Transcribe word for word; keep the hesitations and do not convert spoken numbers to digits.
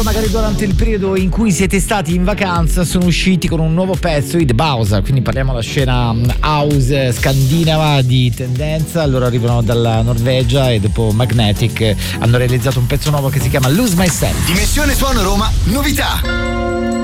magari durante il periodo in cui siete stati in vacanza, sono usciti con un nuovo pezzo, i The Bausa, quindi parliamo della scena house scandinava di tendenza. Loro arrivano dalla Norvegia e dopo Magnetic hanno realizzato un pezzo nuovo che si chiama Lose Myself. Dimensione Suono Roma, novità.